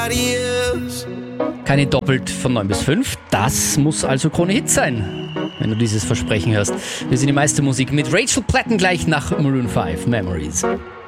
Keine doppelt von 9 bis 5. Das muss also Krone Hit sein, wenn du dieses Versprechen hörst. Wir sind die meiste Musik mit Rachel Platten gleich nach Maroon 5 Memories.